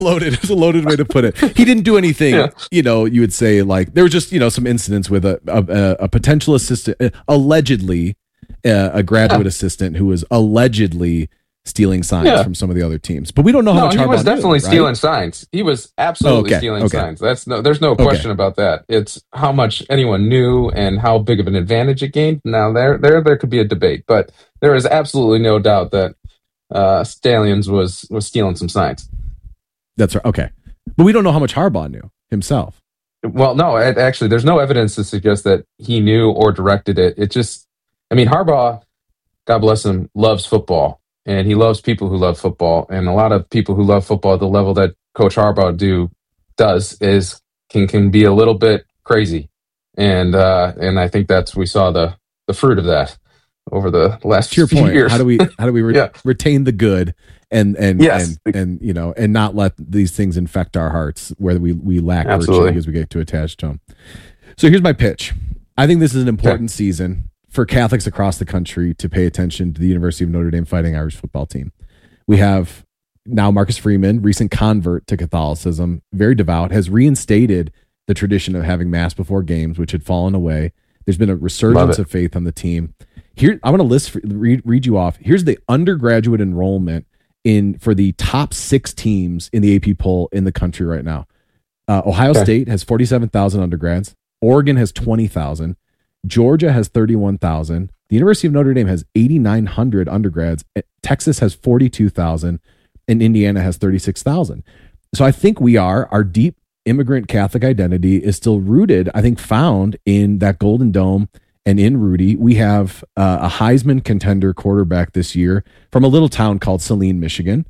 Loaded. It's a loaded way to put it. He didn't do anything, you would say, like, there was just, some incidents with a potential assistant, allegedly a graduate assistant who was allegedly stealing signs from some of the other teams. But we don't know how much Harbaugh he was definitely knew, right? stealing signs. He was absolutely stealing signs. There's no question about that. It's how much anyone knew and how big of an advantage it gained. Now there could be a debate, but there is absolutely no doubt that Stalions was stealing some signs. That's right. Okay. But we don't know how much Harbaugh knew himself. Well, no, actually, there's no evidence to suggest that he knew or directed it. It just, Harbaugh, God bless him, loves football. And he loves people who love football. And a lot of people who love football at the level that Coach Harbaugh does can be a little bit crazy. And I think we saw the fruit of that over the last few years. How do we retain the good and not let these things infect our hearts where we lack virtue because we get too attached to them. So here's my pitch. I think this is an important season for Catholics across the country to pay attention to the University of Notre Dame Fighting Irish football team. We have now Marcus Freeman, recent convert to Catholicism, very devout, has reinstated the tradition of having mass before games, which had fallen away. There's been a resurgence of faith on the team. Here, I'm going to read you off. Here's the undergraduate enrollment for the top 6 teams in the AP poll in the country right now. Ohio State has 47,000 undergrads. Oregon has 20,000. Georgia has 31,000. The University of Notre Dame has 8,900 undergrads. Texas has 42,000. And Indiana has 36,000. So I think our deep immigrant Catholic identity is still rooted, I think, found in that Golden Dome and in Rudy. We have a Heisman contender quarterback this year from a little town called Saline, Michigan,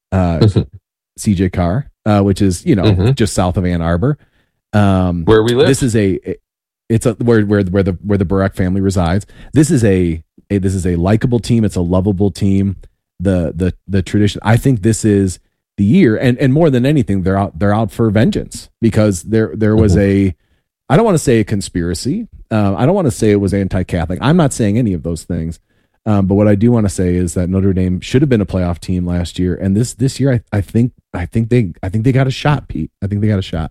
CJ Carr, which is, just south of Ann Arbor. Where we live. This is where the Barak family resides. This is a likable team. It's a lovable team. The tradition. I think this is the year, and more than anything, they're out for vengeance because there was I don't want to say a conspiracy. I don't want to say it was anti-Catholic. I'm not saying any of those things. But what I do want to say is that Notre Dame should have been a playoff team last year, and this year I think they got a shot, Pete. I think they got a shot.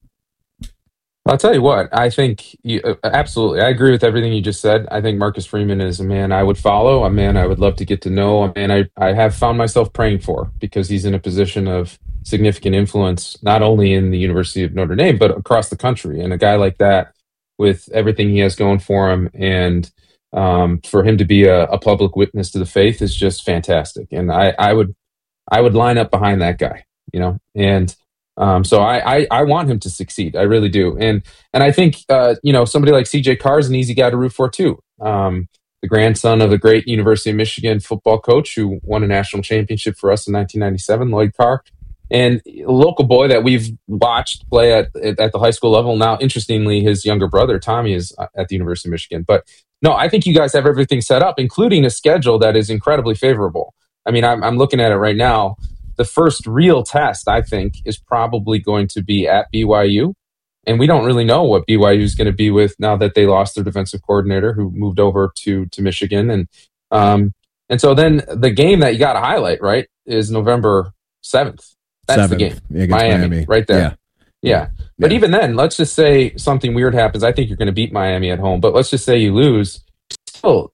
I'll tell you what, I think absolutely. I agree with everything you just said. I think Marcus Freeman is a man I would follow, a man I would love to get to know, a man I have found myself praying for because he's in a position of significant influence, not only in the University of Notre Dame, but across the country. And a guy like that, with everything he has going for him, and for him to be a public witness to the faith is just fantastic. And I would line up behind that guy, and so I want him to succeed. I really do. And I think, somebody like CJ Carr is an easy guy to root for too. The grandson of a great University of Michigan football coach who won a national championship for us in 1997, Lloyd Carr, and a local boy that we've watched play at the high school level. Now, interestingly, his younger brother, Tommy, is at the University of Michigan. But no, I think you guys have everything set up, including a schedule that is incredibly favorable. I mean, I'm looking at it right now. The first real test, I think, is probably going to be at BYU. And we don't really know what BYU is going to be with now that they lost their defensive coordinator who moved over to Michigan. And so then the game that you got to highlight, right, is November 7th. That's the game. Miami, right there. Yeah. But even then, let's just say something weird happens. I think you're going to beat Miami at home. But let's just say you lose. Still,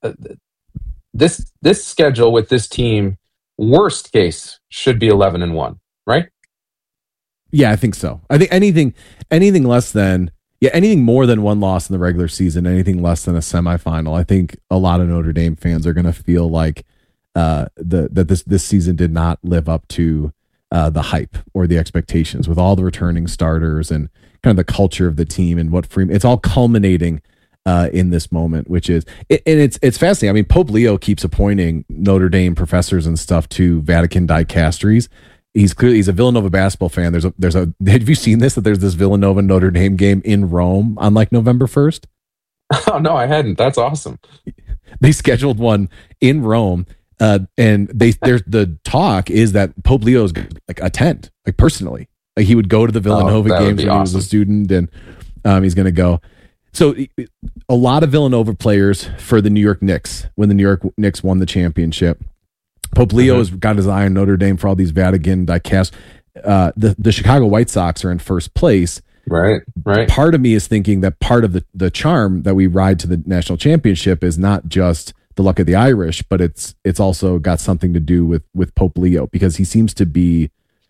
this schedule with this team, worst case, should be 11-1, right? Yeah, I think so. I think anything less than anything more than one loss in the regular season, anything less than a semifinal, I think a lot of Notre Dame fans are going to feel like that this season did not live up to the hype or the expectations with all the returning starters and kind of the culture of the team and what Freeman. It's all culminating in this moment, which is and it's fascinating. I mean, Pope Leo keeps appointing Notre Dame professors and stuff to Vatican dicasteries. He's a Villanova basketball fan. There's a have you seen this, that there's this Villanova Notre Dame game in Rome on like November 1st? Oh no, I hadn't. That's awesome. They scheduled one in Rome, and there's the talk is that Pope Leo's like attend, like personally, like he would go to the Villanova games when he was a student, and he's going to go. So a lot of Villanova players for the New York Knicks when the New York Knicks won the championship. Pope Leo has got his eye on Notre Dame for all these Vatican dicasts. the Chicago White Sox are in first place. Right. Part of me is thinking that part of the charm that we ride to the national championship is not just the luck of the Irish, but it's also got something to do with Pope Leo, because he seems to be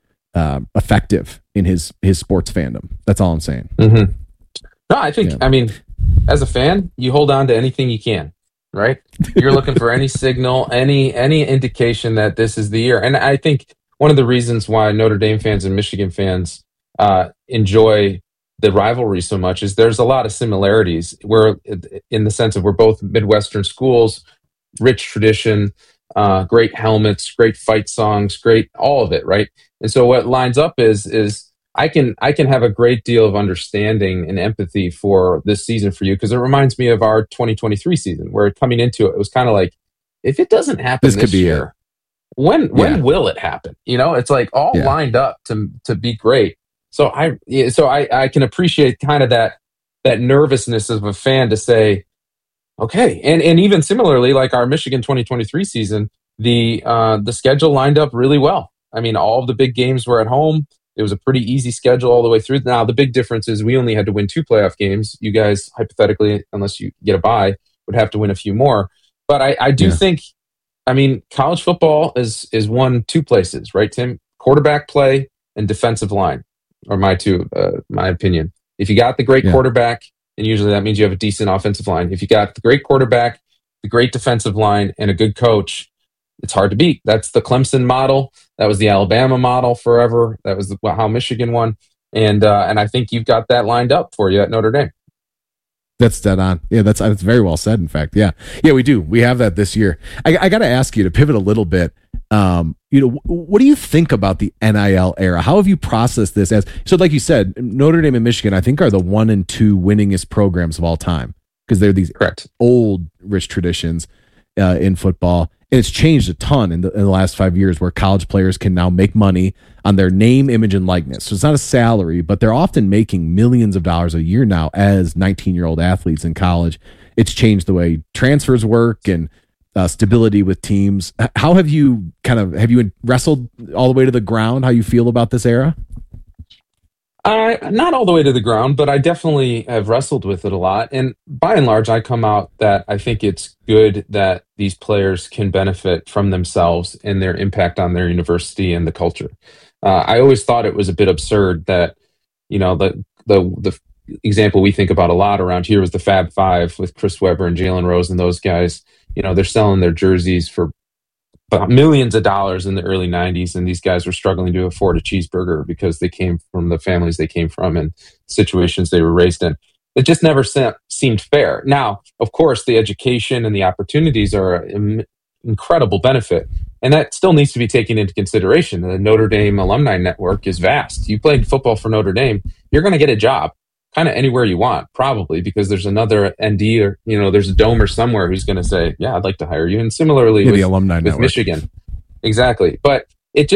effective in his sports fandom. That's all I'm saying. Mm-hmm. No, I think, I mean, as a fan, you hold on to anything you can, right? You're looking for any signal, any indication that this is the year. And I think one of the reasons why Notre Dame fans and Michigan fans enjoy the rivalry so much is there's a lot of similarities. We're in the sense of we're both Midwestern schools, rich tradition, great helmets, great fight songs, great all of it, right? And so what lines up is I can have a great deal of understanding and empathy for this season for you, because it reminds me of our 2023 season, where coming into it was kind of like, if it doesn't happen this year, when will it happen? You know, it's like all lined up to be great. So I can appreciate kind of that nervousness of a fan to say, okay, and even similarly, like our Michigan 2023 season, the schedule lined up really well. I mean, all of the big games were at home. It was a pretty easy schedule all the way through. Now, the big difference is we only had to win 2 playoff games. You guys, hypothetically, unless you get a bye, would have to win a few more. But I do think, I mean, college football is won 2 places, right, Tim? Quarterback play and defensive line are my opinion. If you got the great quarterback, and usually that means you have a decent offensive line. If you got the great quarterback, the great defensive line, and a good coach, it's hard to beat. That's the Clemson model. That was the Alabama model forever. That was how Michigan won. And I think you've got that lined up for you at Notre Dame. That's dead on. Yeah, that's very well said, in fact. Yeah, we do. We have that this year. I got to ask you to pivot a little bit. What do you think about the NIL era? How have you processed this? So like you said, Notre Dame and Michigan, I think, are the 1 and 2 winningest programs of all time, because they're these old, rich traditions in football. And it's changed a ton in the last 5 years, where college players can now make money on their name, image, and likeness. So it's not a salary, but they're often making millions of dollars a year now as 19-year-old athletes in college. It's changed the way transfers work and stability with teams. How have you wrestled all the way to the ground how you feel about this era? Not all the way to the ground, but I definitely have wrestled with it a lot. And by and large, I come out that I think it's good that these players can benefit from themselves and their impact on their university and the culture. I always thought it was a bit absurd that, you know, the example we think about a lot around here was the Fab Five with Chris Webber and Jalen Rose and those guys. You know, they're selling their jerseys for millions of dollars in the early 90s, and these guys were struggling to afford a cheeseburger because they came from the families they came from and situations they were raised in. It just never seemed fair. Now, of course, the education and the opportunities are an incredible benefit, and that still needs to be taken into consideration. The Notre Dame alumni network is vast. You played football for Notre Dame, you're going to get a job kind of anywhere you want, probably, because there's another ND or, you know, there's a Domer somewhere who's going to say, yeah, I'd like to hire you. And similarly with, the alumni with network. Michigan. Exactly. But it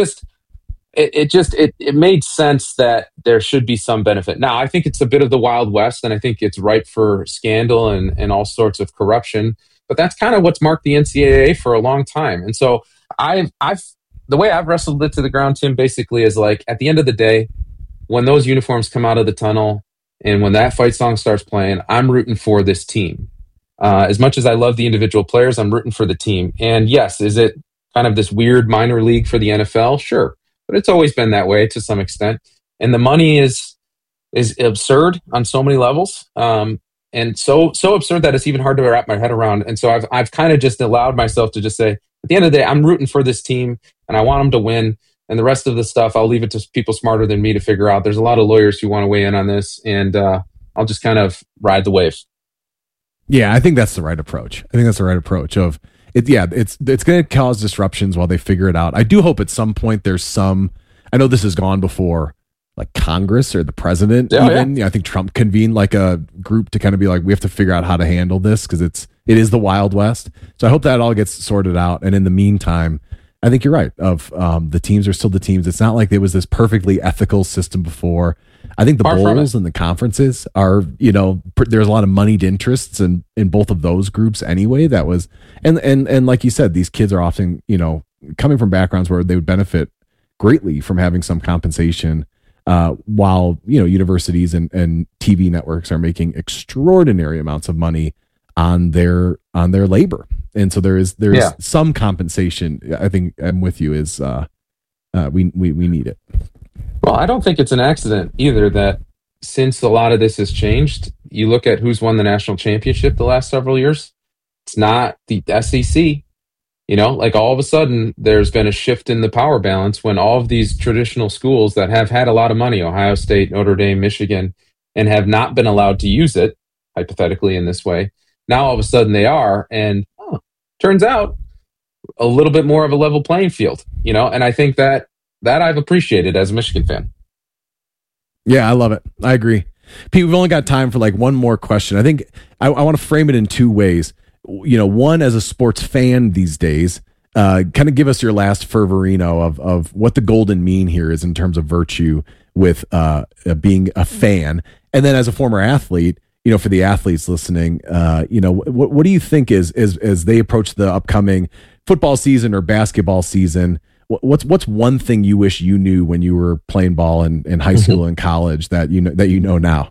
made sense that there should be some benefit. Now, I think it's a bit of the Wild West, and I think it's ripe for scandal and all sorts of corruption. But that's kind of what's marked the NCAA for a long time. And so the way I've wrestled it to the ground, Tim, basically is like, at the end of the day, when those uniforms come out of the tunnel, and when that fight song starts playing, I'm rooting for this team. As much as I love the individual players, I'm rooting for the team. And yes, is it kind of this weird minor league for the NFL? Sure. But it's always been that way to some extent. And the money is absurd on so many levels. And so absurd that it's even hard to wrap my head around. And so I've kind of just allowed myself to just say, at the end of the day, I'm rooting for this team and I want them to win. And the rest of the stuff, I'll leave it to people smarter than me to figure out. There's a lot of lawyers who want to weigh in on this, and I'll just kind of ride the wave. Yeah, I think that's the right approach. It's going to cause disruptions while they figure it out. I do hope at some point there's some, I know this has gone before, like Congress or the president even. Yeah, I think Trump convened like a group to kind of be like, we have to figure out how to handle this because it is the Wild West. So I hope that all gets sorted out. And in the meantime, I think you're right. The teams are still the teams. It's not like there was this perfectly ethical system before. I think the bowls and the conferences are, you know, there's a lot of moneyed interests in both of those groups anyway. That was, and like you said, these kids are often, you know, coming from backgrounds where they would benefit greatly from having some compensation, while universities and TV networks are making extraordinary amounts of money on their labor. And so there's some compensation. I think I'm with you. Is we need it. Well, I don't think it's an accident either that since a lot of this has changed, you look at who's won the national championship the last several years. It's not the SEC. Like all of a sudden there's been a shift in the power balance when all of these traditional schools that have had a lot of money, Ohio State, Notre Dame, Michigan, and have not been allowed to use it, hypothetically in this way, now all of a sudden they are. And turns out a little bit more of a level playing field, and I think that I've appreciated as a Michigan fan. Yeah, I love it. I agree. Pete, we've only got time for like one more question. I think I want to frame it in two ways. One, as a sports fan these days, kind of give us your last fervorino of what the golden mean here is in terms of virtue with being a fan. And then as a former athlete, for the athletes listening, what do you think is as they approach the upcoming football season or basketball season, what's one thing you wish you knew when you were playing ball in high school and college that you know now?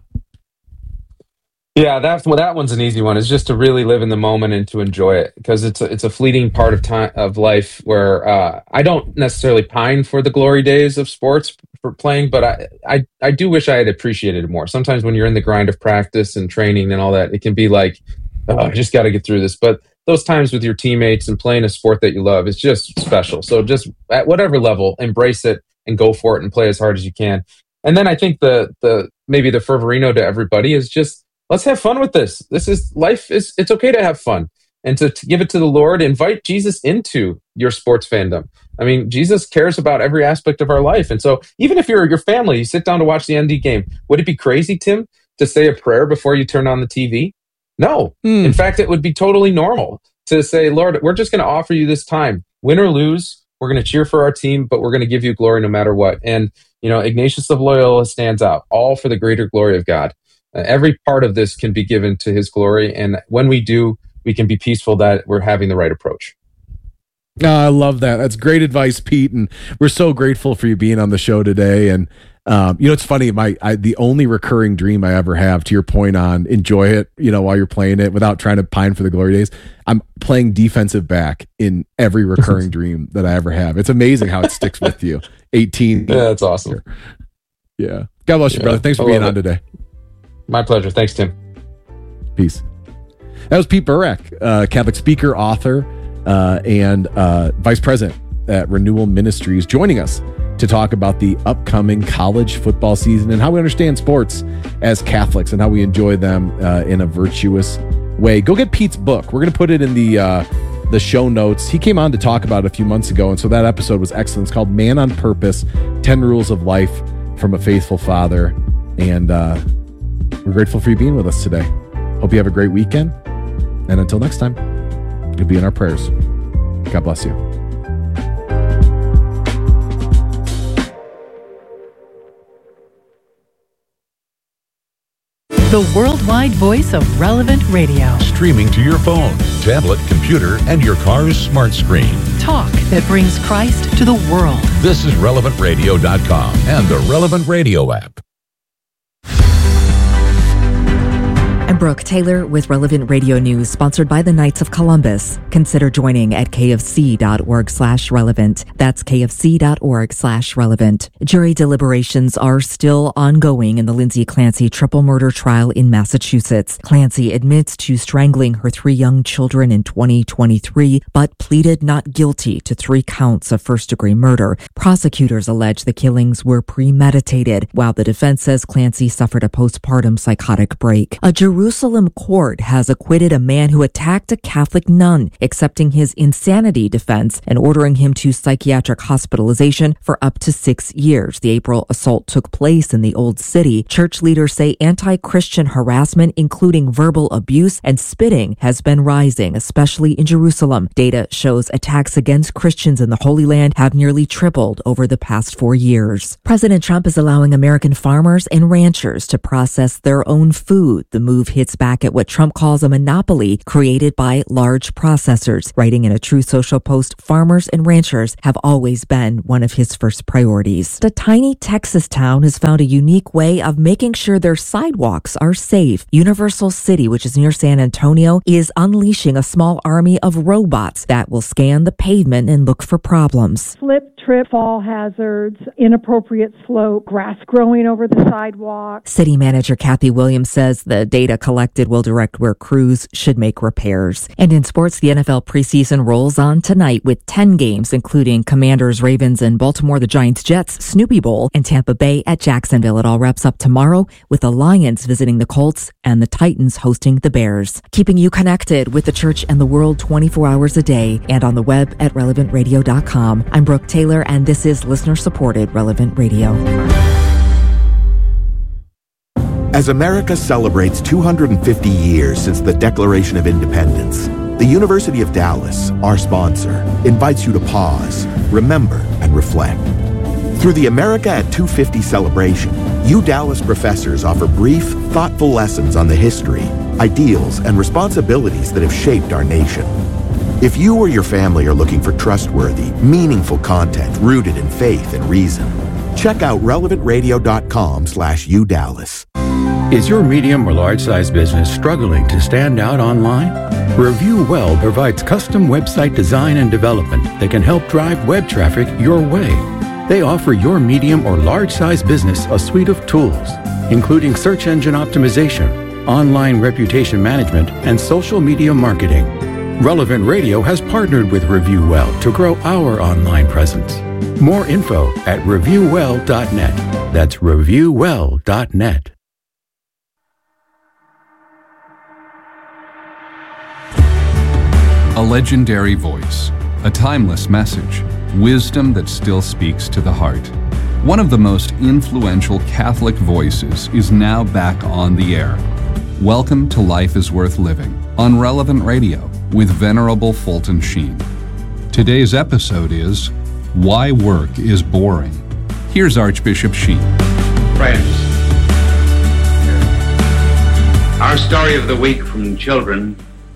Yeah, that one's an easy one. Is just to really live in the moment and to enjoy it, because it's a fleeting part of time of life where I don't necessarily pine for the glory days of sports for playing, but I do wish I had appreciated it more. Sometimes when you're in the grind of practice and training and all that, it can be like, I just got to get through this. But those times with your teammates and playing a sport that you love is just special. So just at whatever level, embrace it and go for it and play as hard as you can. And then I think the maybe the fervorino to everybody is just, let's have fun with this. It's okay to have fun and to give it to the Lord. Invite Jesus into your sports fandom. I mean, Jesus cares about every aspect of our life. And so even if you're your family, you sit down to watch the ND game, would it be crazy, Tim, to say a prayer before you turn on the TV? No. In fact, it would be totally normal to say, Lord, we're just going to offer you this time. Win or lose, we're going to cheer for our team, but we're going to give you glory no matter what. And, Ignatius of Loyola stands out, all for the greater glory of God. Every part of this can be given to his glory. And when we do, we can be peaceful that we're having the right approach. I love that. That's great advice, Pete. And we're so grateful for you being on the show today. And, it's funny, the only recurring dream I ever have, to your point on enjoy it, while you're playing it without trying to pine for the glory days, I'm playing defensive back in every recurring dream that I ever have. It's amazing how it sticks with you. 18. Yeah, that's awesome. Yeah. God bless you, brother. Thanks for being on today. My pleasure. Thanks, Tim. Peace. That was Pete Burak, Catholic speaker, author, and vice president at Renewal Ministries, joining us to talk about the upcoming college football season and how we understand sports as Catholics and how we enjoy them in a virtuous way. Go get Pete's book. We're going to put it in the show notes. He came on to talk about it a few months ago, and so that episode was excellent. It's called Man on Purpose, 10 Rules of Life from a Faithful Father. And we're grateful for you being with us today. Hope you have a great weekend. And until next time, you'll be in our prayers. God bless you. The worldwide voice of Relevant Radio. Streaming to your phone, tablet, computer, and your car's smart screen. Talk that brings Christ to the world. This is RelevantRadio.com and the Relevant Radio app. I'm Brooke Taylor with Relevant Radio News, sponsored by the Knights of Columbus. Consider joining at kfc.org/relevant. That's kfc.org/relevant. Jury deliberations are still ongoing in the Lindsay Clancy triple murder trial in Massachusetts. Clancy admits to strangling her 3 young children in 2023, but pleaded not guilty to 3 counts of first-degree murder. Prosecutors allege the killings were premeditated, while the defense says Clancy suffered a postpartum psychotic break. A Jerusalem court has acquitted a man who attacked a Catholic nun, accepting his insanity defense and ordering him to psychiatric hospitalization for up to 6 years. The April assault took place in the Old City. Church leaders say anti-Christian harassment, including verbal abuse and spitting, has been rising, especially in Jerusalem. Data shows attacks against Christians in the Holy Land have nearly tripled over the past 4 years. President Trump is allowing American farmers and ranchers to process their own food. The move hits back at what Trump calls a monopoly created by large processors, writing in a True Social post, farmers and ranchers have always been one of his first priorities. The tiny Texas town has found a unique way of making sure their sidewalks are safe. Universal City, which is near San Antonio, is unleashing a small army of robots that will scan the pavement and look for problems. Slip, trip, fall hazards, inappropriate slope, grass growing over the sidewalk. City manager Kathy Williams says the data collected will direct where crews should make repairs. And in sports, the NFL preseason rolls on tonight with 10 games, including Commanders, Ravens, and Baltimore, the Giants, Jets, Snoopy Bowl, and Tampa Bay at Jacksonville. It all wraps up tomorrow with the Lions visiting the Colts and the Titans hosting the Bears. Keeping you connected with the church and the world 24 hours a day and on the web at relevantradio.com. I'm Brooke Taylor, and this is listener-supported Relevant Radio. As America celebrates 250 years since the Declaration of Independence, the University of Dallas, our sponsor, invites you to pause, remember, and reflect. Through the America at 250 celebration, Dallas professors offer brief, thoughtful lessons on the history, ideals, and responsibilities that have shaped our nation. If you or your family are looking for trustworthy, meaningful content rooted in faith and reason, check out relevantradio.com/UDallas. Is your medium or large size business struggling to stand out online? Review Well provides custom website design and development that can help drive web traffic your way. They offer your medium or large size business a suite of tools, including search engine optimization, online reputation management, and social media marketing. Relevant Radio has partnered with Review Well to grow our online presence. More info at reviewwell.net. That's reviewwell.net. A legendary voice, a timeless message, wisdom that still speaks to the heart. One of the most influential Catholic voices is now back on the air. Welcome to Life is Worth Living on Relevant Radio with Venerable Fulton Sheen. Today's episode is Why Work is Boring. Here's Archbishop Sheen. Friends, our story of the week from children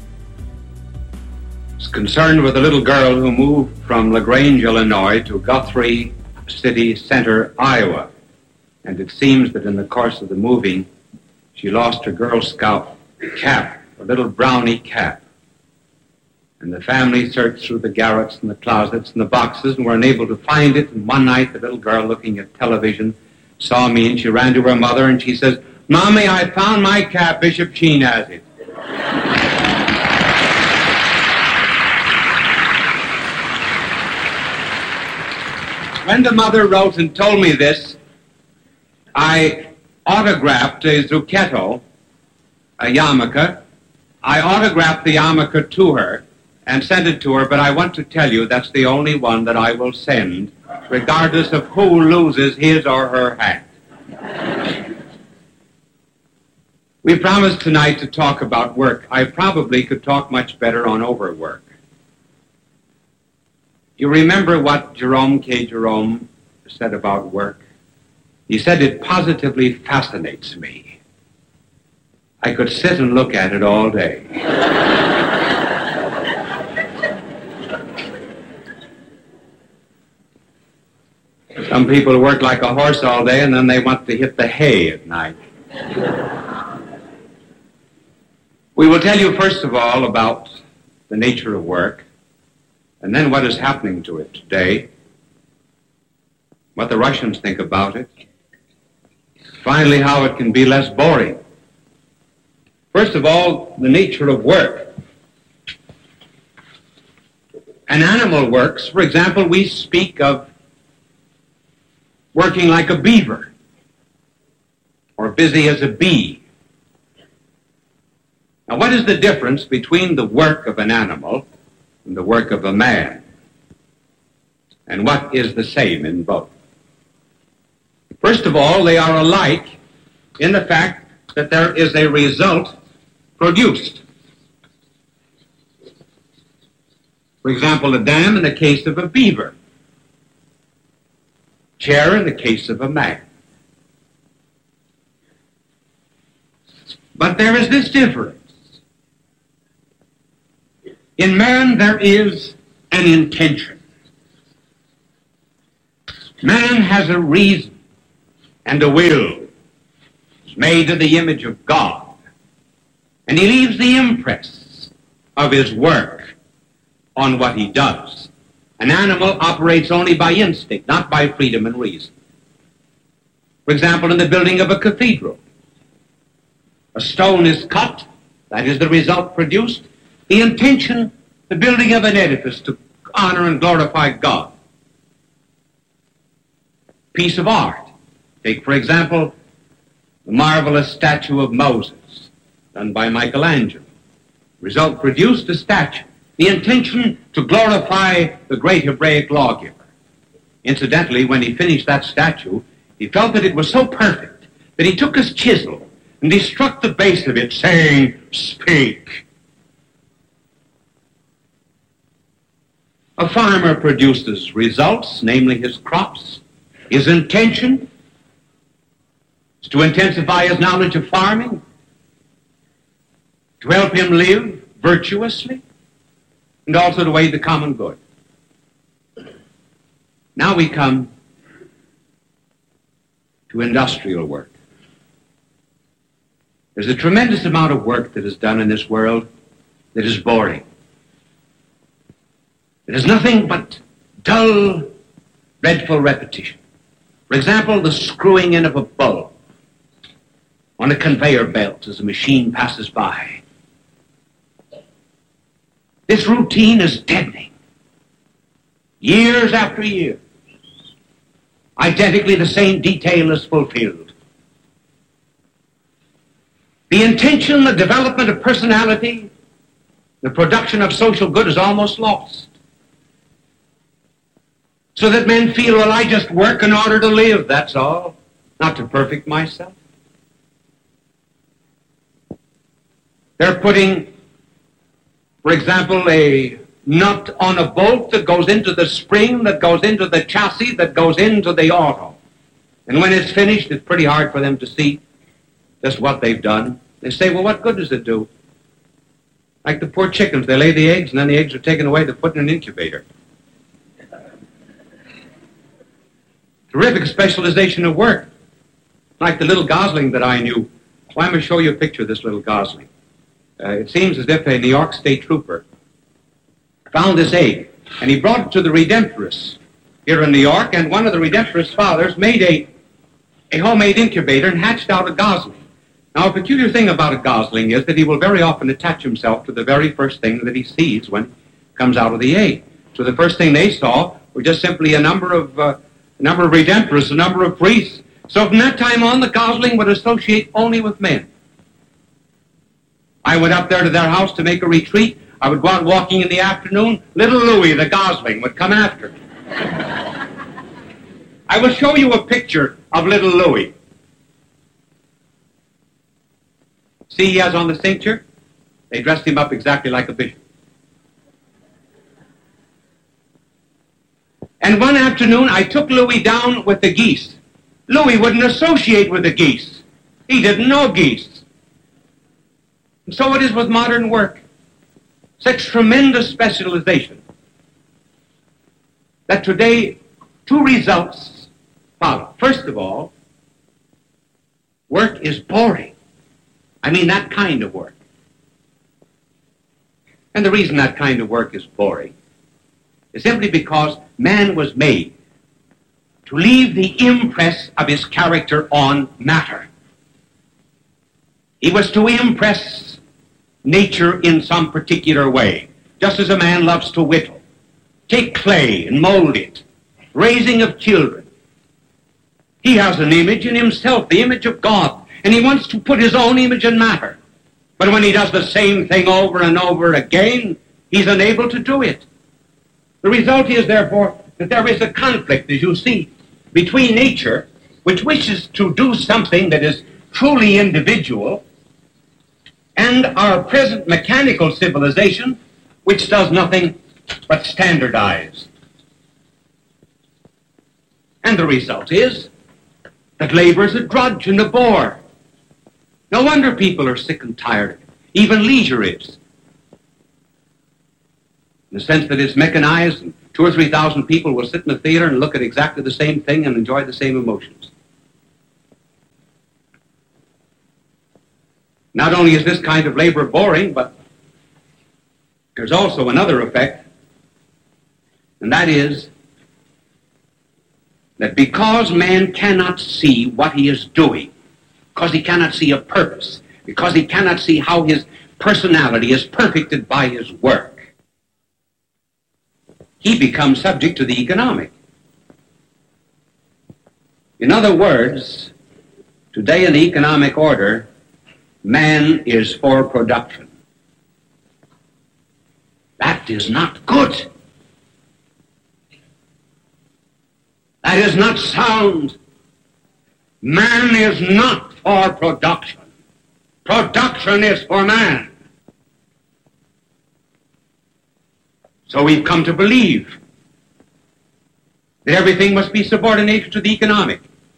is concerned with a little girl who moved from LaGrange, Illinois to Guthrie City Center, Iowa. And it seems that in the course of the moving, she lost her Girl Scout cap, a little brownie cap. And the family searched through the garrets and the closets and the boxes and were unable to find it. And one night, the little girl, looking at television, saw me, and she ran to her mother and she says, "Mommy, I found my cap. Bishop Sheen has it." When the mother wrote and told me this, I autographed a zucchetto, a yarmulke. I autographed the yarmulke to her and sent it to her, but I want to tell you that's the only one that I will send, regardless of who loses his or her hat. We promised tonight to talk about work. I probably could talk much better on overwork. You remember what Jerome K. Jerome said about work? He said, "It positively fascinates me. I could sit and look at it all day." Some people work like a horse all day and then they want to hit the hay at night. We will tell you first of all about the nature of work, and then what is happening to it today, what the Russians think about it, finally how it can be less boring. First of all, the nature of work. An animal works. For example, we speak of working like a beaver or busy as a bee. Now, what is the difference between the work of an animal and the work of a man? And what is the same in both? First of all, they are alike in the fact that there is a result produced. For example, a dam in the case of a beaver, chair in the case of a man. But there is this difference. In man there is an intention. Man has a reason and a will. He's made to the image of God. And he leaves the impress of his work on what he does. An animal operates only by instinct, not by freedom and reason. For example, in the building of a cathedral, a stone is cut, that is the result produced. The intention, the building of an edifice to honor and glorify God. Piece of art. Take, for example, the marvelous statue of Moses, done by Michelangelo. Result produced a statue. The intention to glorify the great Hebraic lawgiver. Incidentally, when he finished that statue, he felt that it was so perfect that he took his chisel and he struck the base of it, saying, "Speak." A farmer produces results, namely his crops. His intention is to intensify his knowledge of farming, to help him live virtuously, and also to aid the common good. Now we come to industrial work. There's a tremendous amount of work that is done in this world that is boring. It is nothing but dull, dreadful repetition. For example, the screwing in of a bulb on a conveyor belt as a machine passes by. This routine is deadening. Years after years, identically the same detail is fulfilled. The intention, the development of personality, the production of social good is almost lost. So that men feel, well, I just work in order to live, that's all, not to perfect myself. They're putting, for example, a nut on a bolt that goes into the spring, that goes into the chassis, that goes into the auto. And when it's finished, it's pretty hard for them to see just what they've done. They say, well, what good does it do? Like the poor chickens, they lay the eggs, and then the eggs are taken away, they're put in an incubator. Terrific specialization of work. Like the little gosling that I knew. Well, I'm going to show you a picture of this little gosling. It seems as if a New York State trooper found this egg, and he brought it to the Redemptorists here in New York, and one of the Redemptorist fathers made a homemade incubator and hatched out a gosling. Now, a peculiar thing about a gosling is that he will very often attach himself to the very first thing that he sees when it comes out of the egg. So the first thing they saw were just simply a number of Redemptorists, a number of priests. So from that time on, the gosling would associate only with men. I went up there to their house to make a retreat. I would go out walking in the afternoon. Little Louis, the gosling, would come after me. I will show you a picture of little Louis. See, he has on the cincture? They dressed him up exactly like a bishop. And one afternoon, I took Louis down with the geese. Louis wouldn't associate with the geese. He didn't know geese. And so it is with modern work. Such tremendous specialization that today two results follow. First of all, work is boring. I mean that kind of work. And the reason that kind of work is boring is simply because man was made to leave the impress of his character on matter. He was to impress nature in some particular way, just as a man loves to whittle. Take clay and mold it. Raising of children. He has an image in himself, the image of God, and he wants to put his own image in matter. But when he does the same thing over and over again, he's unable to do it. The result is, therefore, that there is a conflict, as you see, between nature, which wishes to do something that is truly individual, and our present mechanical civilization, which does nothing but standardize. And the result is that labor is a drudge and a bore. No wonder people are sick and tired of it. Even leisure is. In the sense that it's mechanized and 2,000 or 3,000 people will sit in a theater and look at exactly the same thing and enjoy the same emotions. Not only is this kind of labor boring, but there's also another effect, and that is that because man cannot see what he is doing, because he cannot see a purpose, because he cannot see how his personality is perfected by his work, he becomes subject to the economic. In other words, today in the economic order, man is for production. That is not good. That is not sound. Man is not for production. Production is for man. So we've come to believe that everything must be subordinated to the economic.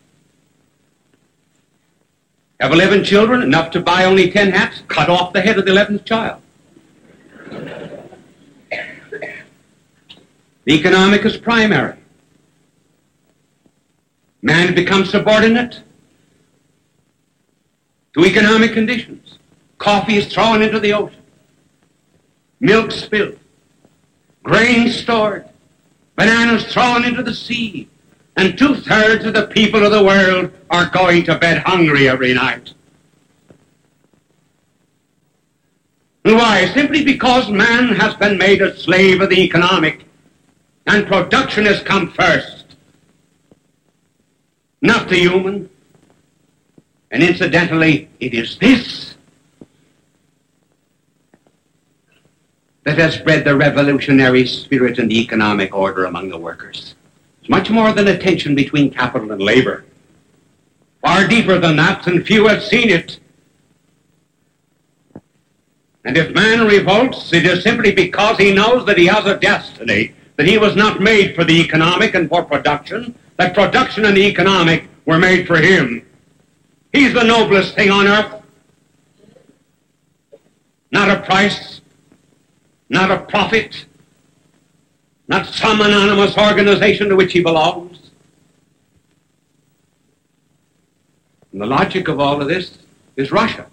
Have 11 children, enough to buy only 10 hats, cut off the head of the 11th child. The economic is primary. Man becomes subordinate to economic conditions. Coffee is thrown into the ocean. Milk spilled. Grain stored. Bananas thrown into the sea. And 2/3 of the people of the world are going to bed hungry every night. Why? Simply because man has been made a slave of the economic, and production has come first, not the human. And incidentally, it is this that has bred the revolutionary spirit in the economic order among the workers. It's much more than a tension between capital and labor. Far deeper than that, and few have seen it. And if man revolts, it is simply because he knows that he has a destiny, that he was not made for the economic and for production, that production and the economic were made for him. He's the noblest thing on earth. Not a price, not a profit, not some anonymous organization to which he belongs. And the logic of all of this is Russia.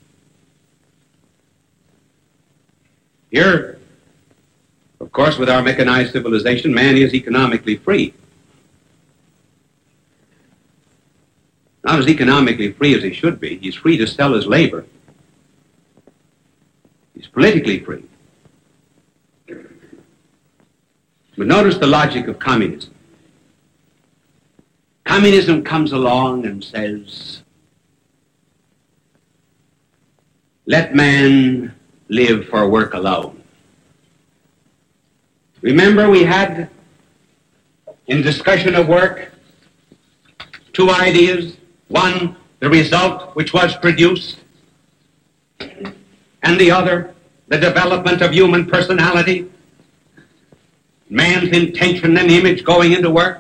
Here, of course, with our mechanized civilization, man is economically free. Not as economically free as he should be. He's free to sell his labor. He's politically free. But notice the logic of communism. Communism comes along and says, let man live for work alone. Remember, we had, in discussion of work, two ideas. One, the result which was produced, and the other, the development of human personality, man's intention and image going into work.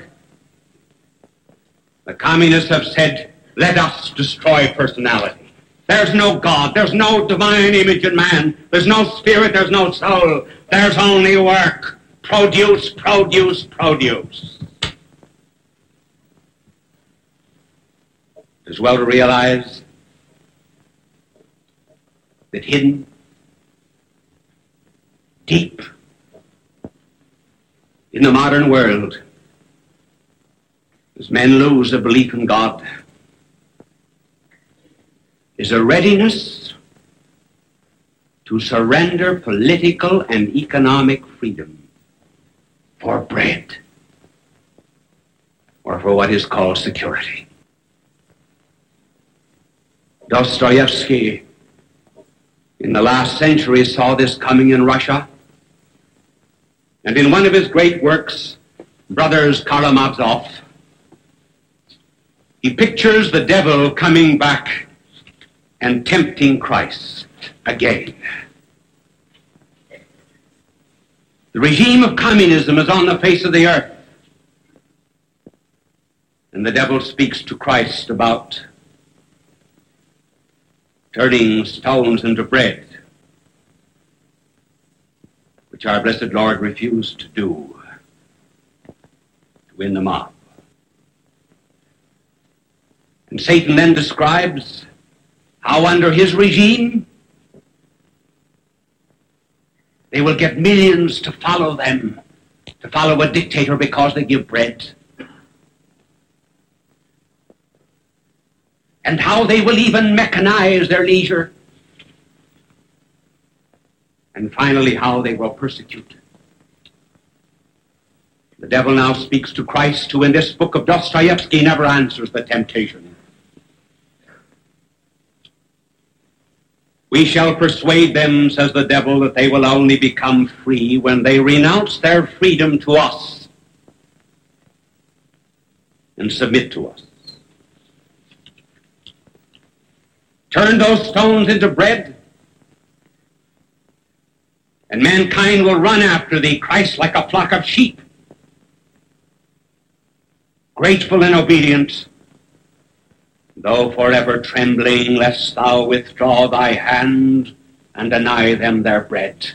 The communists have said, let us destroy personality. There's no God, there's no divine image in man, there's no spirit, there's no soul, there's only work. Produce, produce, produce. As well to realize that hidden, deep, in the modern world, as men lose a belief in God, is a readiness to surrender political and economic freedom for bread or for what is called security. Dostoevsky, in the last century, saw this coming in Russia, and in one of his great works, Brothers Karamazov, he pictures the devil coming back and tempting Christ again. The regime of communism is on the face of the earth, and the devil speaks to Christ about turning stones into bread, which our blessed Lord refused to do to win the mob. And Satan then describes how under his regime they will get millions to follow them, to follow a dictator because they give bread. And how they will even mechanize their leisure. And finally, how they will persecute. The devil now speaks to Christ, who in this book of Dostoevsky never answers the temptation. We shall persuade them, says the devil, that they will only become free when they renounce their freedom to us and submit to us. Turn those stones into bread, and mankind will run after thee, Christ, like a flock of sheep, grateful and obedient, though forever trembling lest thou withdraw thy hand and deny them their bread.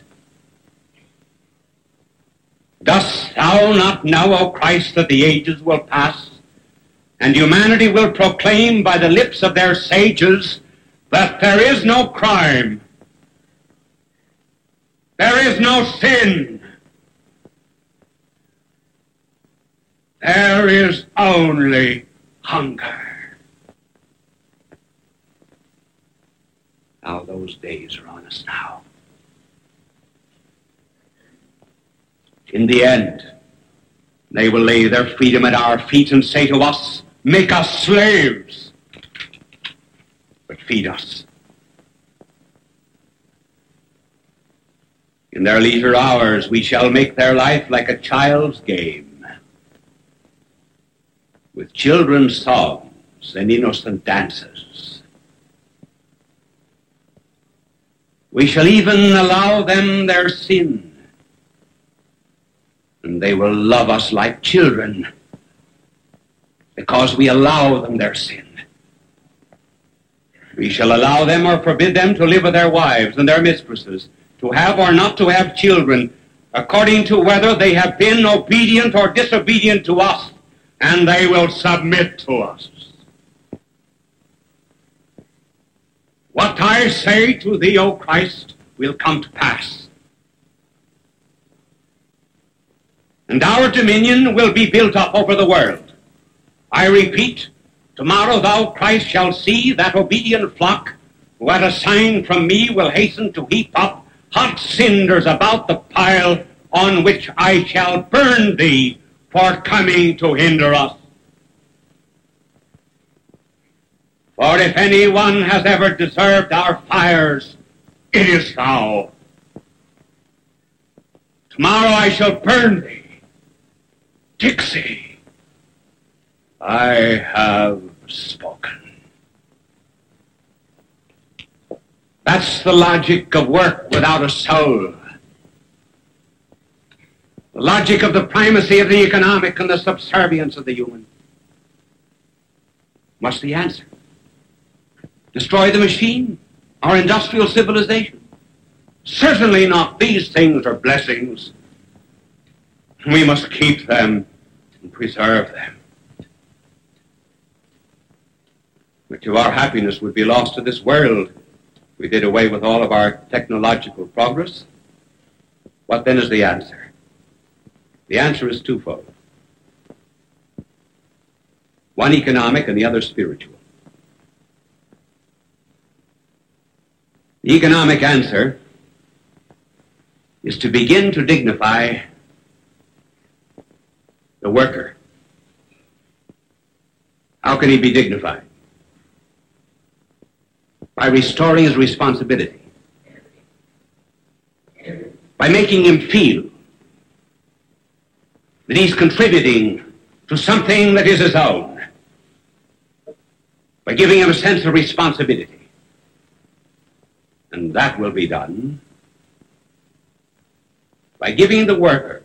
Dost thou not know, O Christ, that the ages will pass, and humanity will proclaim by the lips of their sages that there is no crime, there is no sin, there is only hunger. Now those days are on us now. In the end, they will lay their freedom at our feet and say to us, make us slaves, but feed us. In their leisure hours, we shall make their life like a child's game, with children's songs and innocent dances. We shall even allow them their sin, and they will love us like children because we allow them their sin. We shall allow them or forbid them to live with their wives and their mistresses, to have or not to have children, according to whether they have been obedient or disobedient to us, and they will submit to us. What I say to thee, O Christ, will come to pass. And our dominion will be built up over the world. I repeat, tomorrow thou, Christ, shalt see that obedient flock who at a sign from me will hasten to heap up hot cinders about the pile on which I shall burn thee for coming to hinder us. For if anyone has ever deserved our fires, it is thou. Tomorrow I shall burn thee. Dixie, I have spoken. That's the logic of work without a soul. The logic of the primacy of the economic and the subservience of the human. What's the answer? Destroy the machine, our industrial civilization? Certainly not. These things are blessings. We must keep them and preserve them. But to our happiness would be lost to this world. We did away with all of our technological progress. What then is the answer? The answer is twofold. One economic and the other spiritual. The economic answer is to begin to dignify the worker. How can he be dignified? By restoring his responsibility. By making him feel that he's contributing to something that is his own. By giving him a sense of responsibility. And that will be done by giving the workers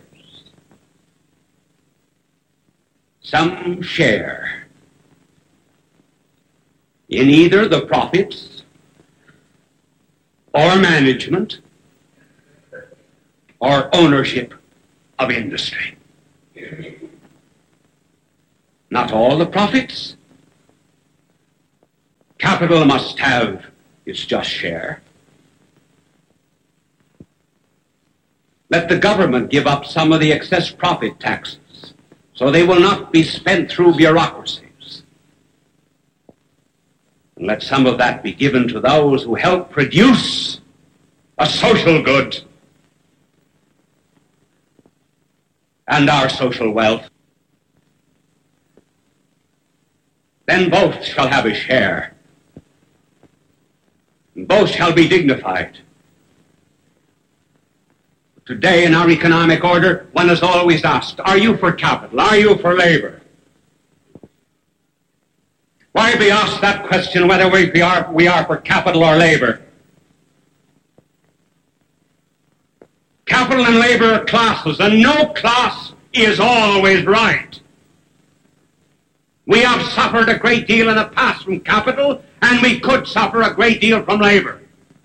some share in either the profits or management or ownership of industry. Not all the profits. Capital must have its just share. Let the government give up some of the excess profit taxes so they will not be spent through bureaucracies. And let some of that be given to those who help produce a social good and our social wealth. Then both shall have a share, and both shall be dignified. Today in our economic order, one is always asked, are you for capital? Are you for labor? Why be asked that question whether we are for capital or labor? Capital and labor are classes, and no class is always right. We have suffered a great deal in the past from capital, and we could suffer a great deal from labor.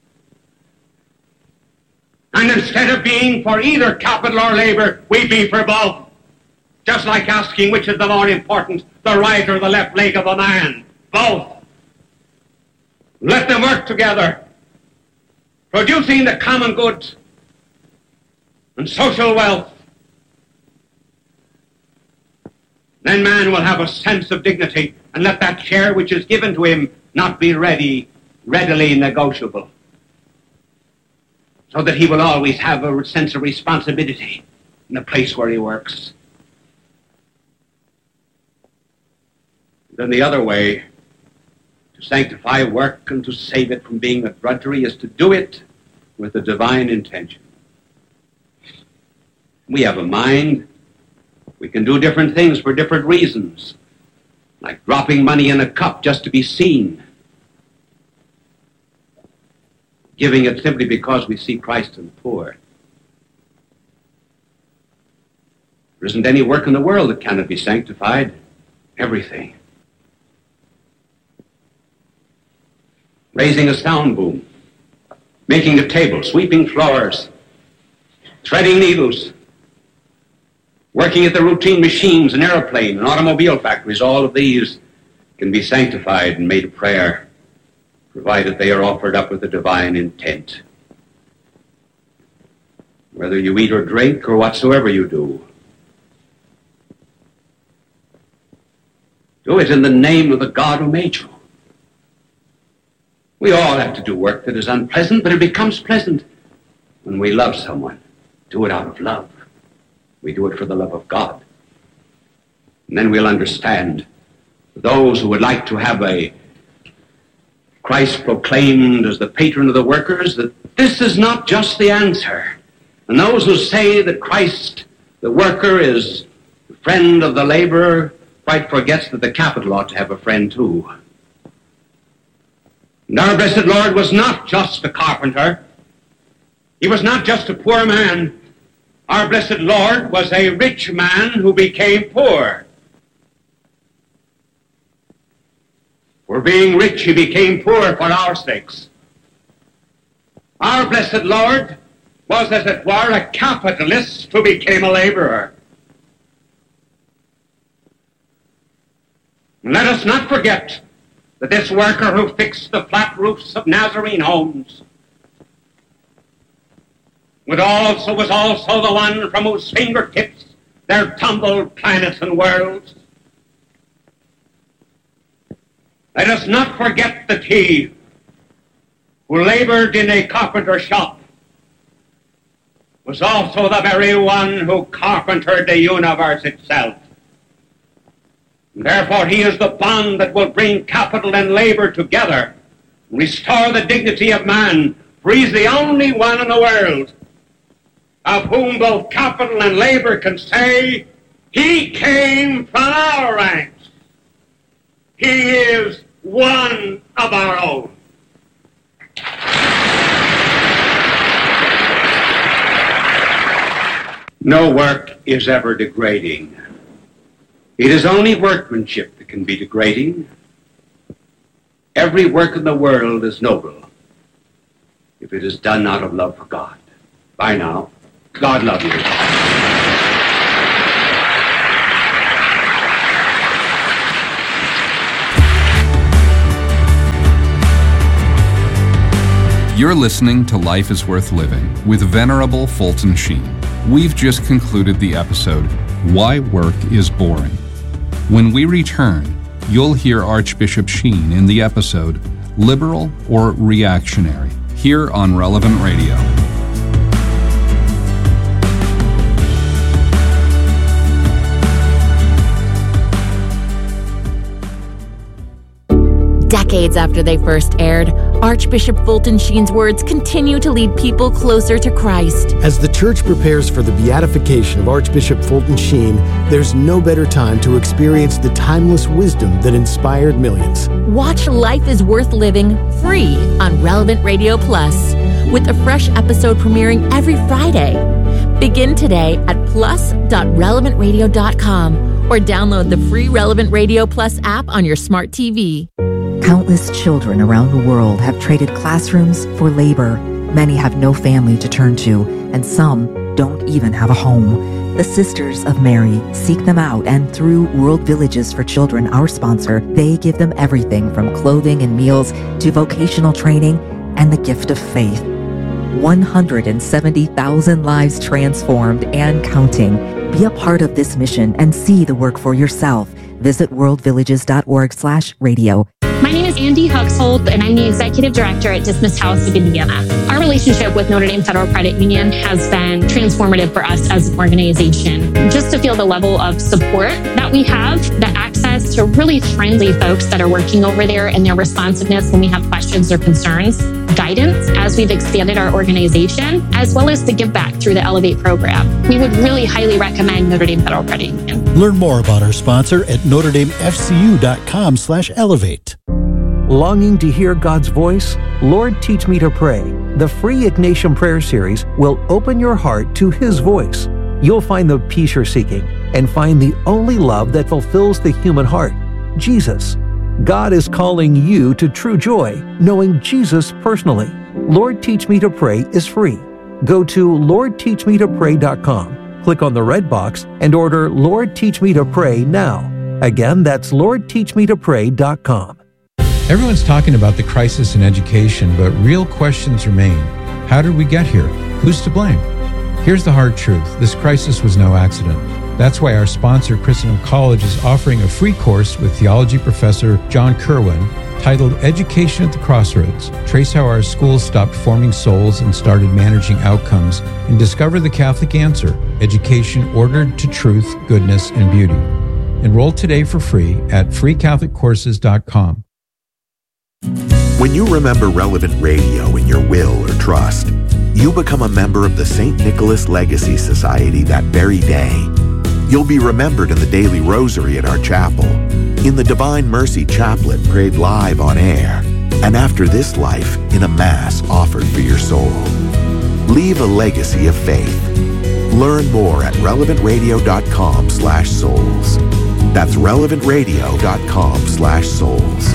And instead of being for either capital or labor, we be for both. Just like asking which is the more important, the right or the left leg of a man. Both. Let them work together, producing the common good and social wealth. Then man will have a sense of dignity, and let that share which is given to him not be readily negotiable, so that he will always have a sense of responsibility in the place where he works. Then the other way to sanctify work and to save it from being a drudgery is to do it with a divine intention. We have a mind. We can do different things for different reasons, like dropping money in a cup just to be seen, giving it simply because we see Christ in the poor. There isn't any work in the world that cannot be sanctified. Everything. Raising a sound boom, making a table, sweeping floors, threading needles, working at the routine machines, an airplane, and automobile factories, all of these can be sanctified and made a prayer, provided they are offered up with a divine intent. Whether you eat or drink or whatsoever you do, do it in the name of the God who made you. We all have to do work that is unpleasant, but it becomes pleasant when we love someone. Do it out of love. We do it for the love of God. And then we'll understand those who would like to have a Christ proclaimed as the patron of the workers, that this is not just the answer. And those who say that Christ, the worker, is the friend of the laborer, quite forgets that the capital ought to have a friend too. And our blessed Lord was not just a carpenter. He was not just a poor man. Our blessed Lord was a rich man who became poor. For being rich, he became poor for our sakes. Our blessed Lord was, as it were, a capitalist who became a laborer. And let us not forget that this worker who fixed the flat roofs of Nazarene homes was also the one from whose fingertips there tumbled planets and worlds. Let us not forget that he who labored in a carpenter shop was also the very one who carpentered the universe itself. And therefore he is the bond that will bring capital and labor together, restore the dignity of man, for he is the only one in the world of whom both capital and labor can say, he came from our ranks. He is one of our own. No work is ever degrading. It is only workmanship that can be degrading. Every work in the world is noble if if it is done out of love for God. Bye now. God love you. You're listening to Life is Worth Living with Venerable Fulton Sheen. We've just concluded the episode, Why Work is Boring. When we return, you'll hear Archbishop Sheen in the episode, Liberal or Reactionary, here on Relevant Radio. Decades after they first aired, Archbishop Fulton Sheen's words continue to lead people closer to Christ. As the Church prepares for the beatification of Archbishop Fulton Sheen, there's no better time to experience the timeless wisdom that inspired millions. Watch Life is Worth Living free on Relevant Radio Plus, with a fresh episode premiering every Friday. Begin today at plus.relevantradio.com or download the free Relevant Radio Plus app on your smart TV. Countless children around the world have traded classrooms for labor. Many have no family to turn to, and some don't even have a home. The Sisters of Mary seek them out, and through World Villages for Children, our sponsor, they give them everything from clothing and meals to vocational training and the gift of faith. 170,000 lives transformed and counting. Be a part of this mission and see the work for yourself. Visit worldvillages.org/radio. My name is Andy Huxhold, and I'm the Executive Director at Dismissed House of Indiana. Our relationship with Notre Dame Federal Credit Union has been transformative for us as an organization. Just to feel the level of support that we have, the access to really friendly folks that are working over there, and their responsiveness when we have questions or concerns, guidance as we've expanded our organization, as well as the give back through the Elevate program. We would really highly recommend Notre Dame Federal Credit Union. Learn more about our sponsor at NotreDameFCU.com/elevate. Longing to hear God's voice? Lord, Teach Me to Pray. The free Ignatian Prayer Series will open your heart to His voice. You'll find the peace you're seeking and find the only love that fulfills the human heart, Jesus. God is calling you to true joy, knowing Jesus personally. Lord, Teach Me to Pray is free. Go to LordTeachMeToPray.com, click on the red box, and order Lord, Teach Me to Pray now. Again, that's LordTeachMeToPray.com. Everyone's talking about the crisis in education, but real questions remain. How did we get here? Who's to blame? Here's the hard truth. This crisis was no accident. That's why our sponsor, Christendom College, is offering a free course with theology professor John Kerwin titled Education at the Crossroads. Trace how our schools stopped forming souls and started managing outcomes, and discover the Catholic answer, education ordered to truth, goodness, and beauty. Enroll today for free at freecatholiccourses.com. When you remember Relevant Radio in your will or trust, you become a member of the St. Nicholas Legacy Society that very day. You'll be remembered in the daily rosary at our chapel, in the Divine Mercy Chaplet prayed live on air, and after this life in a Mass offered for your soul. Leave a legacy of faith. Learn more at relevantradio.com/souls. That's relevantradio.com/souls.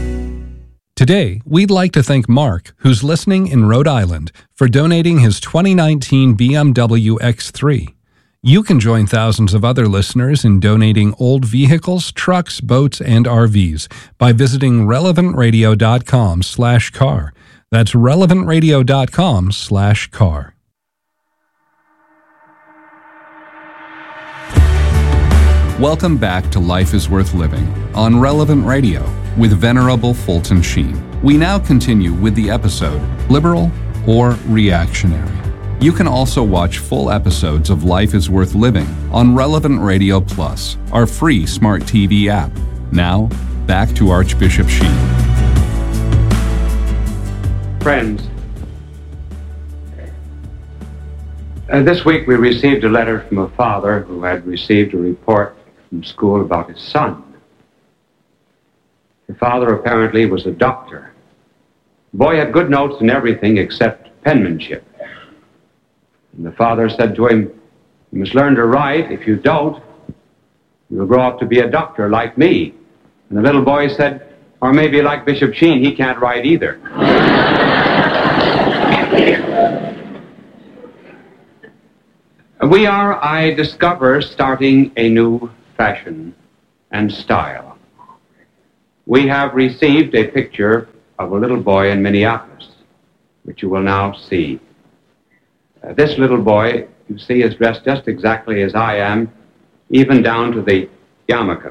Today, we'd like to thank Mark, who's listening in Rhode Island, for donating his 2019 BMW X3. You can join thousands of other listeners in donating old vehicles, trucks, boats, and RVs by visiting relevantradio.com/car. That's relevantradio.com/car. Welcome back to Life is Worth Living on Relevant Radio with Venerable Fulton Sheen. We now continue with the episode, Liberal or Reactionary. You can also watch full episodes of Life is Worth Living on Relevant Radio Plus, our free smart TV app. Now, back to Archbishop Sheen. Friends, this week we received a letter from a father who had received a report from school about his son. The father apparently was a doctor. The boy had good notes in everything except penmanship. And the father said to him, "You must learn to write. If you don't, you'll grow up to be a doctor like me." And the little boy said, "Or maybe like Bishop Sheen, he can't write either." We are, I discover, starting a new fashion and style. We have received a picture of a little boy in Minneapolis, which you will now see. This little boy, you see, is dressed just exactly as I am, even down to the yarmulke.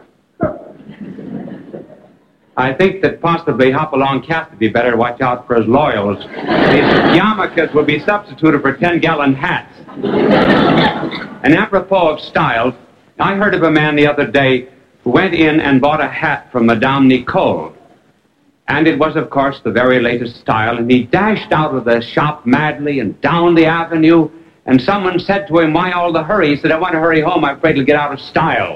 I think that possibly Hopalong Cat would be better watch out for his loyals. These yarmulkes will be substituted for 10-gallon hats. And apropos of styles, I heard of a man the other day who went in and bought a hat from Madame Nicole. And it was, of course, the very latest style, and he dashed out of the shop madly and down the avenue, and someone said to him, "Why all the hurry?" He said, "I want to hurry home. I'm afraid to get out of style."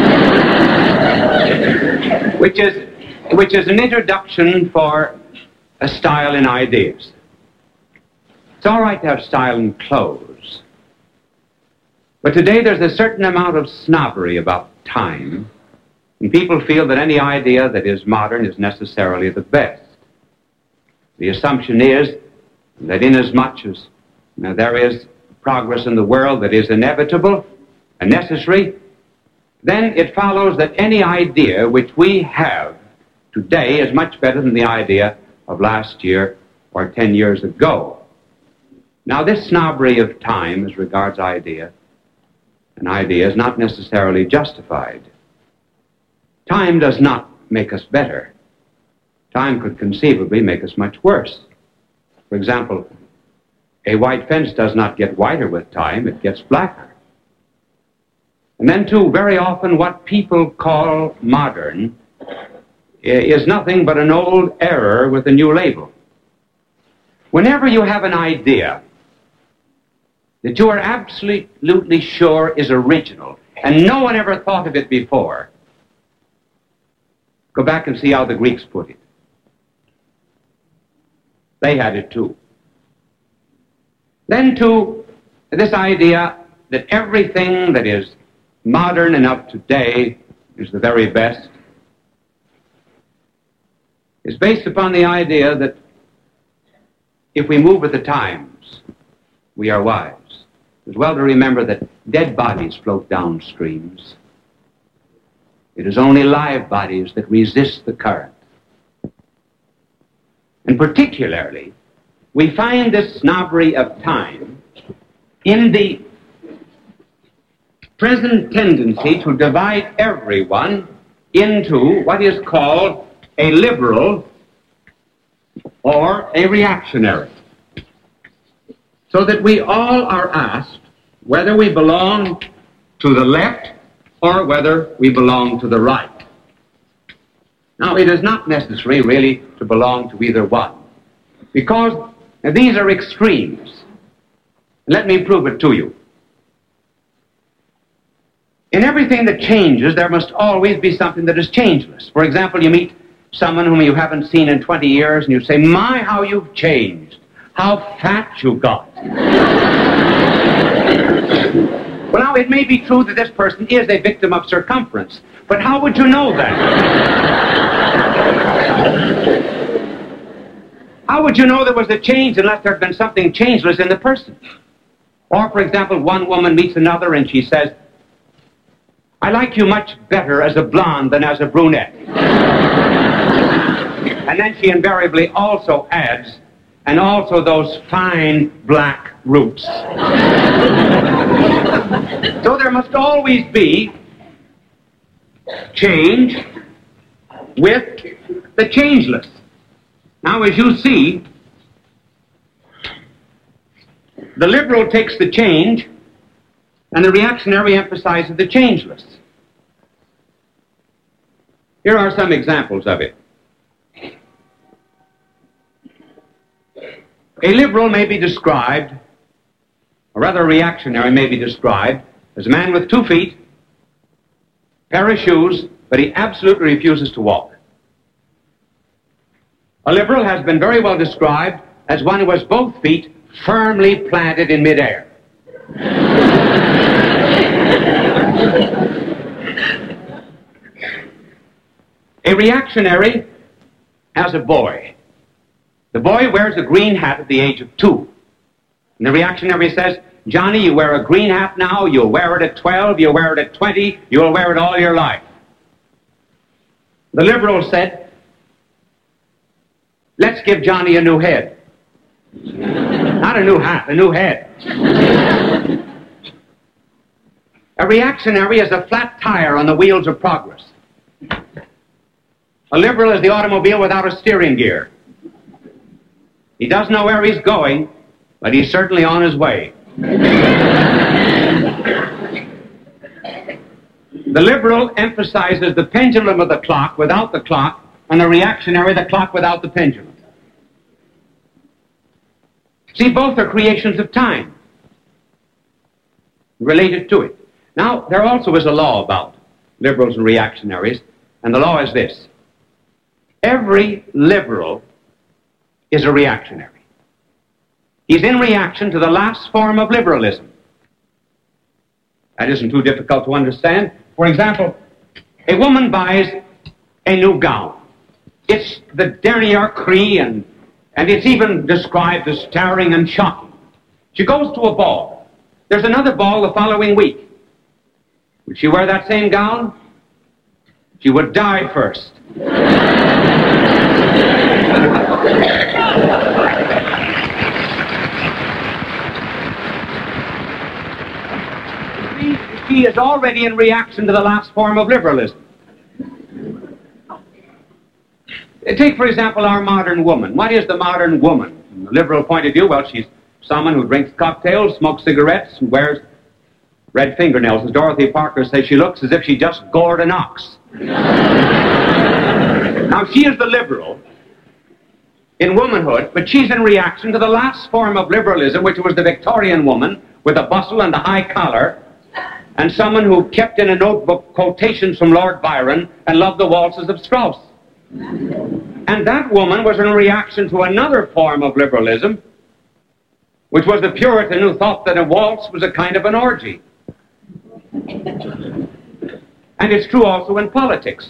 Which is an introduction for a style in ideas. It's all right to have style in clothes. But today there's a certain amount of snobbery about time, and people feel that any idea that is modern is necessarily the best. The assumption is that inasmuch as there is progress in the world that is inevitable and necessary, then it follows that any idea which we have today is much better than the idea of last year or 10 years ago. Now, this snobbery of time as regards idea, an idea is not necessarily justified. Time does not make us better. Time could conceivably make us much worse. For example, a white fence does not get whiter with time, it gets blacker. And then, too, very often what people call modern is nothing but an old error with a new label. Whenever you have an idea that you are absolutely sure is original, and no one ever thought of it before, go back and see how the Greeks put it. They had it too. Then, too, this idea that everything that is modern and of today is the very best is based upon the idea that if we move with the times, we are wise. It's well to remember that dead bodies float down streams. It is only live bodies that resist the current. And particularly, we find this snobbery of time in the present tendency to divide everyone into what is called a liberal or a reactionary. So that we all are asked whether we belong to the left or whether we belong to the right. Now, it is not necessary, really, to belong to either one, because these are extremes. Let me prove it to you. In everything that changes, there must always be something that is changeless. For example, you meet someone whom you haven't seen in 20 years, and you say, "My, how you've changed. How fat you got." Well, now, it may be true that this person is a victim of circumference, but how would you know that? How would you know there was a change unless there had been something changeless in the person? Or, for example, one woman meets another and she says, "I like you much better as a blonde than as a brunette." And then she invariably also adds, "and also those fine black roots." So there must always be change with the changeless. Now, as you see, the liberal takes the change and the reactionary emphasizes the changeless. Here are some examples of it. A liberal may be described, or rather a reactionary may be described, as a man with 2 feet, pair of shoes, but he absolutely refuses to walk. A liberal has been very well described as one who has both feet firmly planted in midair. A reactionary has a boy. The boy wears a green hat at the age of 2. And the reactionary says, Johnny, you wear a green hat now, you'll wear it at 12, you'll wear it at 20, you'll wear it all your life. The liberal said, let's give Johnny a new head. Not a new hat, a new head. A reactionary is a flat tire on the wheels of progress. A liberal is the automobile without a steering gear. He doesn't know where he's going, but he's certainly on his way. The liberal emphasizes the pendulum of the clock without the clock, and the reactionary the clock without the pendulum. See, both are creations of time, related to it. Now, there also is a law about liberals and reactionaries, and the law is this. Every liberal is a reactionary. He's in reaction to the last form of liberalism. That isn't too difficult to understand. For example, a woman buys a new gown. It's the dernier cri, and it's even described as staring and shocking. She goes to a ball. There's another ball the following week. Would she wear that same gown? She would die first. She is already in reaction to the last form of liberalism. Take, for example, our modern woman. What is the modern woman? From the liberal point of view, well, she's someone who drinks cocktails, smokes cigarettes, and wears red fingernails. As Dorothy Parker says, she looks as if she just gored an ox. Now, she is the liberal in womanhood, but she's in reaction to the last form of liberalism, which was the Victorian woman with a bustle and a high collar, and someone who kept in a notebook quotations from Lord Byron and loved the waltzes of Strauss. And that woman was in reaction to another form of liberalism, which was the Puritan who thought that a waltz was a kind of an orgy. And it's true also in politics.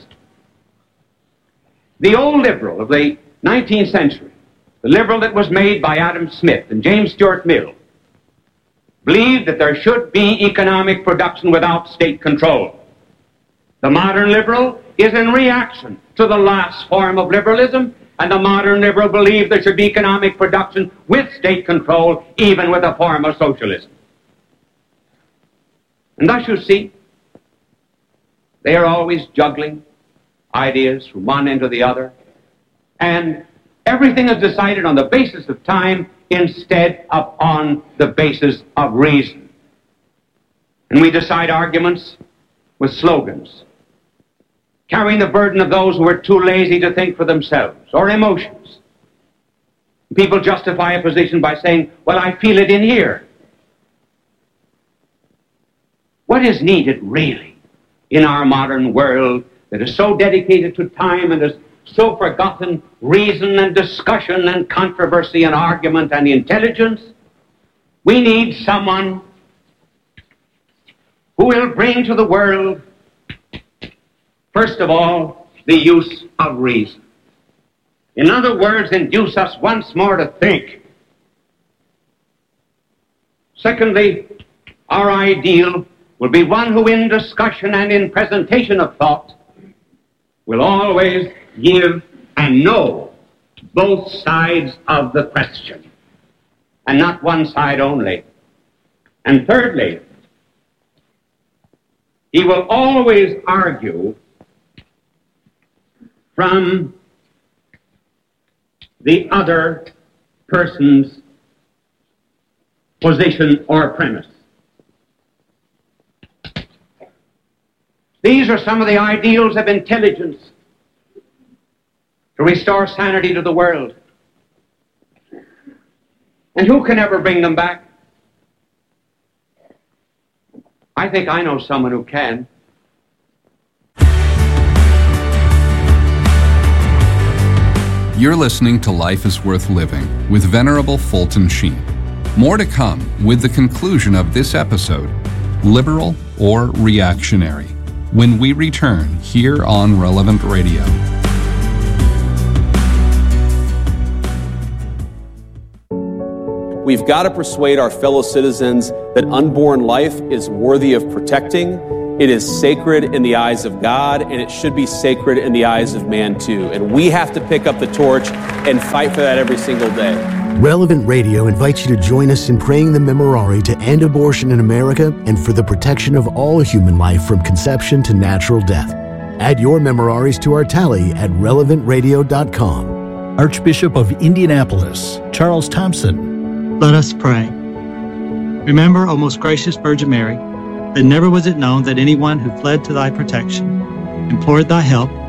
The old liberal of the 19th century, the liberal that was made by Adam Smith and James Stuart Mill, believed that there should be economic production without state control. The modern liberal is in reaction to the last form of liberalism, and the modern liberal believed there should be economic production with state control, even with a form of socialism. And thus you see, they are always juggling ideas from one end to the other, and everything is decided on the basis of time instead of on the basis of reason. And we decide arguments with slogans, carrying the burden of those who are too lazy to think for themselves, or emotions. People justify a position by saying, well, I feel it in here. What is needed really in our modern world that is so dedicated to time and has so forgotten reason and discussion and controversy and argument and intelligence? We need someone who will bring to the world, first of all, the use of reason. In other words, induce us once more to think. Secondly, our ideal will be one who in discussion and in presentation of thought will always give and know both sides of the question, and not one side only. And thirdly, he will always argue from the other person's position or premise. These are some of the ideals of intelligence to restore sanity to the world. And who can ever bring them back? I think I know someone who can. You're listening to Life is Worth Living with Venerable Fulton Sheen. More to come with the conclusion of this episode, Liberal or Reactionary, when we return here on Relevant Radio. We've got to persuade our fellow citizens that unborn life is worthy of protecting. It is sacred in the eyes of God, and it should be sacred in the eyes of man too. And we have to pick up the torch and fight for that every single day. Relevant Radio invites you to join us in praying the Memorare to end abortion in America and for the protection of all human life from conception to natural death. Add your Memoraries to our tally at relevantradio.com. Archbishop of Indianapolis, Charles Thompson. Let us pray. Remember, O most gracious Virgin Mary, that never was it known that anyone who fled to thy protection, implored thy help,